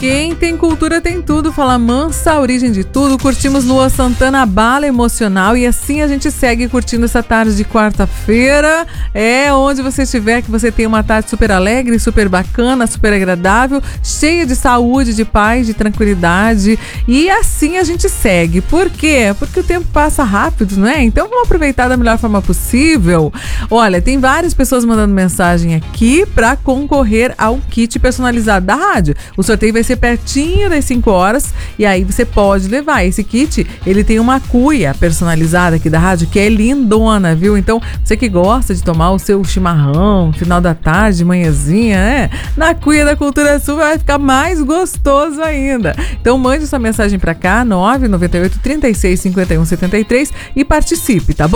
Quem tem cultura tem tudo, fala mansa, a origem de tudo. Curtimos Lua Santana, Bala Emocional, e assim a gente segue curtindo essa tarde de quarta-feira. Onde você estiver, que você tenha uma tarde super alegre, super bacana, super agradável, cheia de saúde, de paz, de tranquilidade. E assim a gente segue. Por quê? Porque o tempo passa rápido, não é? Então vamos aproveitar da melhor forma possível. Olha, tem várias pessoas mandando mensagem aqui para concorrer ao kit personalizado da rádio. O sorteio vai ser pertinho das 5 horas e aí você pode levar. Esse kit, ele tem uma cuia personalizada aqui da rádio que é lindona, viu? Então, você que gosta de tomar o seu chimarrão, final da tarde, manhãzinha, na cuia da Cultura Sul vai ficar mais gostoso ainda. Então, mande sua mensagem para cá, 998 36 51 73 e participe, tá bom?